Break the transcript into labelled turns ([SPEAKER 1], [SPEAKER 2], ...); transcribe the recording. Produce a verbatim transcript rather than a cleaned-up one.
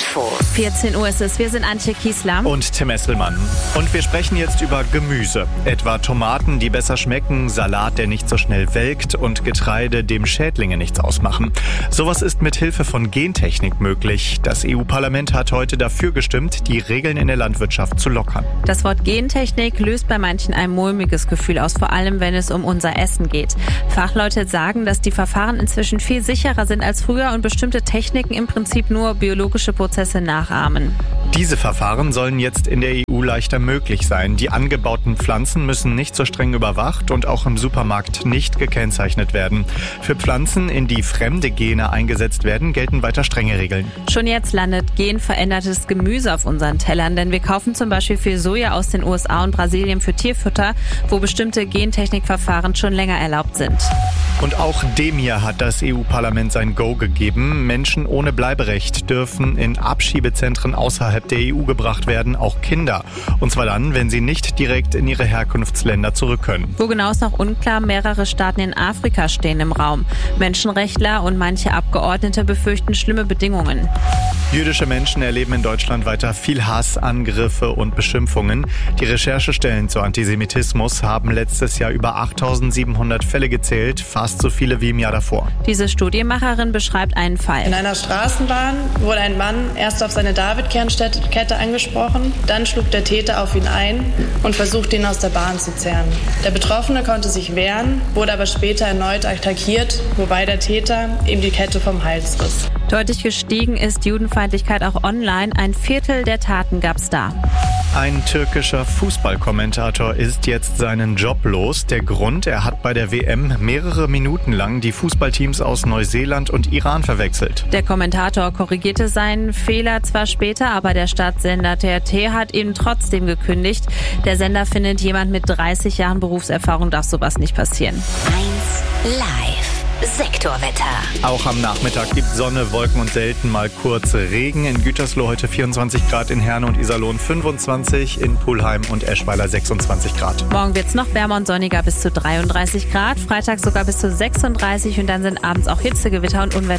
[SPEAKER 1] Infos.
[SPEAKER 2] vierzehn Uhr ist es. Wir sind Antje Kiesler.
[SPEAKER 3] Und Tim Esselmann. Und wir sprechen jetzt über Gemüse. Etwa Tomaten, die besser schmecken, Salat, der nicht so schnell welkt und Getreide, dem Schädlinge nichts ausmachen. Sowas ist mit Hilfe von Gentechnik möglich. Das E U-Parlament hat heute dafür gestimmt, die Regeln in der Landwirtschaft zu lockern.
[SPEAKER 2] Das Wort Gentechnik löst bei manchen ein mulmiges Gefühl aus, vor allem wenn es um unser Essen geht. Fachleute sagen, dass die Verfahren inzwischen viel sicherer sind als früher und bestimmte Techniken im Prinzip nur biologische Prozesse nachahmen.
[SPEAKER 3] Diese Verfahren sollen jetzt in der E U leichter möglich sein. Die angebauten Pflanzen müssen nicht so streng überwacht und auch im Supermarkt nicht gekennzeichnet werden. Für Pflanzen, in die fremde Gene eingesetzt werden, gelten weiter strenge Regeln.
[SPEAKER 2] Schon jetzt landet genverändertes Gemüse auf unseren Tellern, denn wir kaufen zum Beispiel viel Soja aus den U S A und Brasilien für Tierfutter, wo bestimmte Gentechnikverfahren schon länger erlaubt sind.
[SPEAKER 3] Und auch dem hier hat das E U-Parlament sein Go gegeben. Menschen ohne Bleiberecht dürfen in Abschiebezentren außerhalb der E U gebracht werden, auch Kinder. Und zwar dann, wenn sie nicht direkt in ihre Herkunftsländer zurück können.
[SPEAKER 2] Wo genau ist noch unklar, mehrere Staaten in Afrika stehen im Raum. Menschenrechtler und manche Abgeordnete befürchten schlimme Bedingungen.
[SPEAKER 3] Jüdische Menschen erleben in Deutschland weiter viel Hass, Angriffe und Beschimpfungen. Die Recherchestellen zu Antisemitismus haben letztes Jahr über achttausendsiebenhundert Fälle gezählt, fast so viele wie im Jahr davor.
[SPEAKER 2] Diese Studienmacherin beschreibt einen Fall.
[SPEAKER 4] In einer Straßenbahn wurde ein Mann erst auf seine David-Kette angesprochen, dann schlug der Täter auf ihn ein und versuchte ihn aus der Bahn zu zerren. Der Betroffene konnte sich wehren, wurde aber später erneut attackiert, wobei der Täter ihm die Kette vom Hals riss.
[SPEAKER 2] Deutlich gestiegen ist Judenfeindlichkeit auch online. Ein Viertel der Taten gab's da.
[SPEAKER 3] Ein türkischer Fußballkommentator ist jetzt seinen Job los. Der Grund, er hat bei der W M mehrere Minuten lang die Fußballteams aus Neuseeland und Iran verwechselt.
[SPEAKER 2] Der Kommentator korrigierte seinen Fehler zwar später, aber der Staatssender T R T hat ihn trotzdem gekündigt. Der Sender findet, jemand mit dreißig Jahren Berufserfahrung darf sowas nicht passieren.
[SPEAKER 1] eins Live. Sektorwetter.
[SPEAKER 3] Auch am Nachmittag gibt Sonne, Wolken und selten mal kurz Regen. In Gütersloh heute vierundzwanzig Grad, in Herne und Iserlohn fünfundzwanzig, in Pulheim und Eschweiler sechsundzwanzig Grad.
[SPEAKER 2] Morgen wird's noch wärmer und sonniger bis zu dreiunddreißig Grad, Freitag sogar bis zu sechsunddreißig und dann sind abends auch Hitzegewitter und Unwetter